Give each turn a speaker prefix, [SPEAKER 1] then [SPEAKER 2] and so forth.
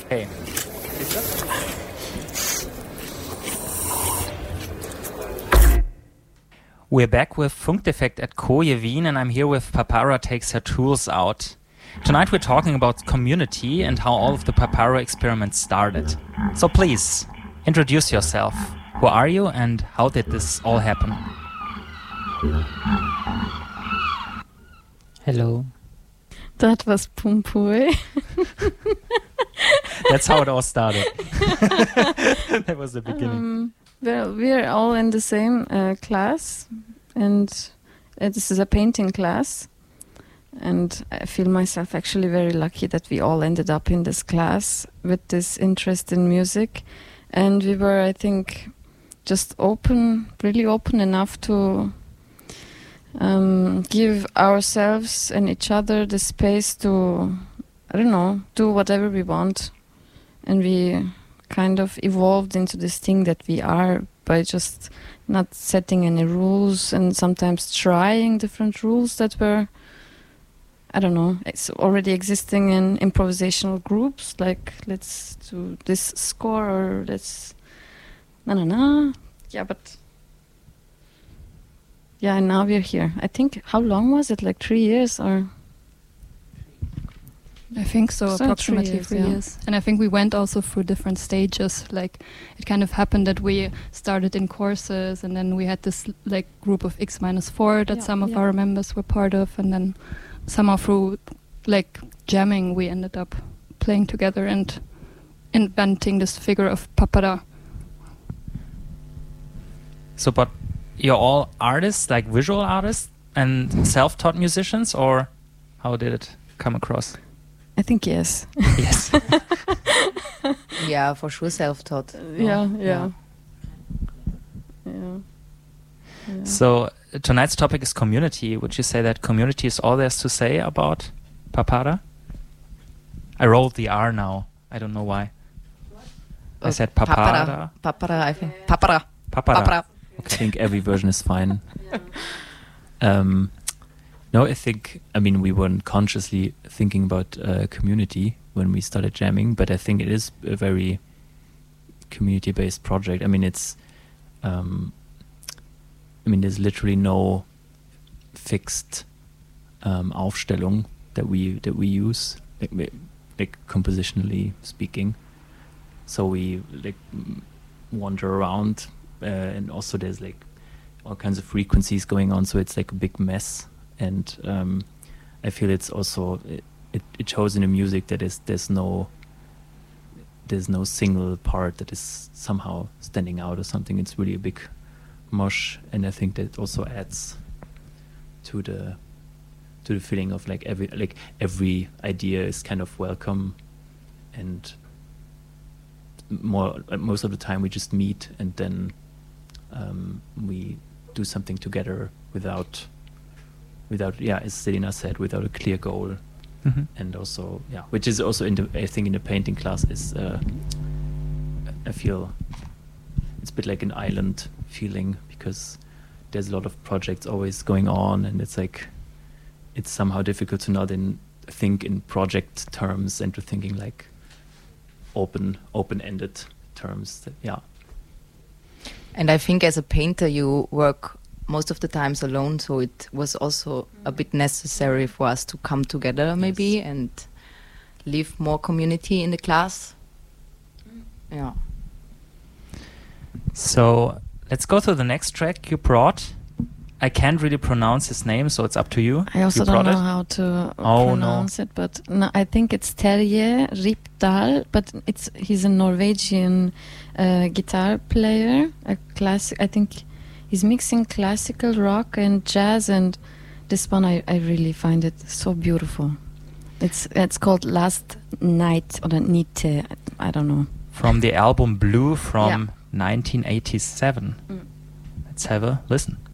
[SPEAKER 1] Hey. We're back with Funkdefekt at Koje Wien, and I'm here with Papara Takes Her Tools Out. Tonight we're talking about community and how all of the Papara experiments started. So please, introduce yourself. Who are you and how did this all happen?
[SPEAKER 2] Hello.
[SPEAKER 3] That was Pumpui.
[SPEAKER 1] That's how it all started. That was the beginning.
[SPEAKER 3] We're all in the same class, and this is a painting class. And I feel myself actually very lucky that we all ended up in this class with this interest in music. And we were, I think, just really open enough to give ourselves and each other the space to, I don't know, do whatever we want. And we kind of evolved into this thing that we are by just not setting any rules and sometimes trying different rules that were, I don't know, it's already existing in improvisational groups, like let's do this score or let's na. Yeah, but yeah, and now we're here. I think, how long was it? Like 3 years or?
[SPEAKER 4] I think so, approximately 3
[SPEAKER 3] years.
[SPEAKER 4] years. And I think we went also through different stages. Like it kind of happened that we started in courses and then we had this like group of X-4 that some of our members were part of, and then somehow through like jamming we ended up playing together and inventing this figure of Papara.
[SPEAKER 1] So, but you're all artists, like visual artists and self-taught musicians, or how did it come across?
[SPEAKER 3] I think yes.
[SPEAKER 1] Yes.
[SPEAKER 5] Yeah, for sure self-taught.
[SPEAKER 3] Yeah.
[SPEAKER 1] So tonight's topic is community. Would you say that community is all there's to say about Papara? I rolled the R now. I don't know why. I said Papara.
[SPEAKER 5] Papara, I think. Papara.
[SPEAKER 1] Papara.
[SPEAKER 2] I think every version is fine. No, I mean, we weren't consciously thinking about community when we started jamming, but I think it is a very community-based project. I mean, there's literally no fixed Aufstellung that we use, like compositionally speaking. So we like wander around, and also there's like all kinds of frequencies going on, so it's like a big mess. And I feel it's also it shows in the music that there's no single part that is somehow standing out or something. It's really a big mosh, and I think that also adds to the feeling of like every idea is kind of welcome, and most of the time we just meet and then we do something together without as Selina said, without a clear goal.
[SPEAKER 1] Mm-hmm.
[SPEAKER 2] And also which is also I think in the painting class is I feel it's a bit like an island feeling, because there's a lot of projects always going on, and it's like it's somehow difficult to not think in project terms and to thinking like open-ended terms.
[SPEAKER 5] And I think as a painter you work most of the times alone, so it was also a bit necessary for us to come together maybe and leave more community in the class. Yeah.
[SPEAKER 1] So let's go to the next track you brought. I can't really pronounce his name, so it's up to you.
[SPEAKER 3] I also
[SPEAKER 1] You
[SPEAKER 3] don't
[SPEAKER 1] brought
[SPEAKER 3] know
[SPEAKER 1] it?
[SPEAKER 3] how to pronounce it, but no, I think it's Terje Rypdal, but he's a Norwegian guitar player, a classic. I think he's mixing classical rock and jazz, and this one I really find it so beautiful. It's called Last Night or Night, I don't know.
[SPEAKER 1] From the album Blue from 1987. Let's have a listen.